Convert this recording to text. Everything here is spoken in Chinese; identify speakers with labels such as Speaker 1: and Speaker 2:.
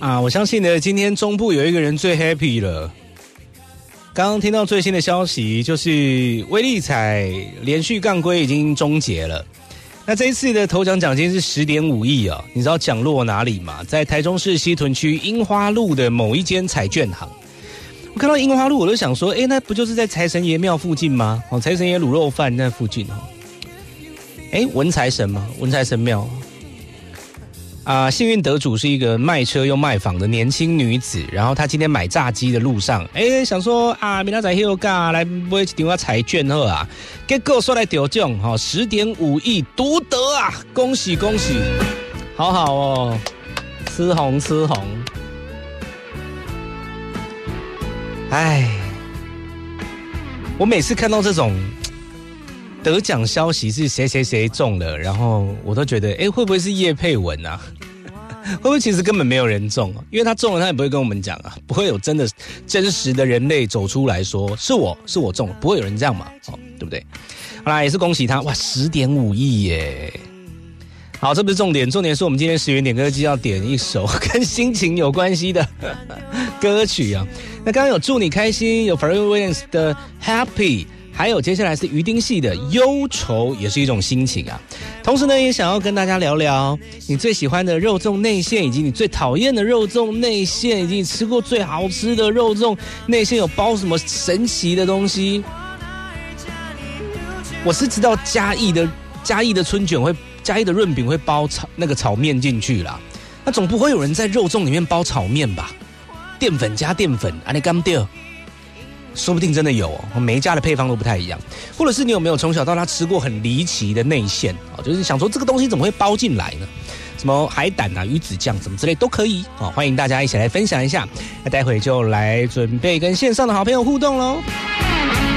Speaker 1: 啊，我相信呢，今天中部有一个人最 happy 了。刚刚听到最新的消息，就是威力彩连续杠龟已经终结了。那这一次的头奖奖金是10.5亿啊！你知道奖落哪里吗？在台中市西屯区樱花路的某一间彩券行。我看到樱花路，我就想说，那不就是在财神爷庙附近吗？哦，财神爷卤肉饭那附近哦。文财神吗？文财神庙。幸运得主是一个卖车又卖房的年轻女子，然后她今天买炸鸡的路上，想说明仔载休假来买一张彩券好啊，结果说来得奖10.5亿独得啊，恭喜恭喜，好好哦，吃红吃红。我每次看到这种得奖消息是谁谁谁中了，然后我都觉得会不会是业配文啊？会不会其实根本没有人中？因为他中了他也不会跟我们讲啊，不会有真实的人类走出来说是我中了，不会有人这样嘛，对不对？好啦，也是恭喜他，哇，10.5亿耶！好，这不是重点，重点是我们今天10元点歌机要点一首跟心情有关系的歌曲啊。那刚刚有祝你开心，有 Pharrell Williams 的 Happy， 还有接下来是鱼丁系的忧愁，也是一种心情啊。同时呢，也想要跟大家聊聊你最喜欢的肉粽内馅，以及你最讨厌的肉粽内馅，以及你吃过最好吃的肉粽内馅有包什么神奇的东西。我是知道嘉义的春卷嘉义的润饼会包炒面进去啦，那总不会有人在肉粽里面包炒面吧？淀粉加淀粉，你敢对？说不定真的有每一家的配方都不太一样。或者是你有没有从小到大吃过很离奇的内馅就是想说这个东西怎么会包进来呢？什么海胆啊、鱼子酱什么之类都可以欢迎大家一起来分享一下。那待会就来准备跟线上的好朋友互动咯。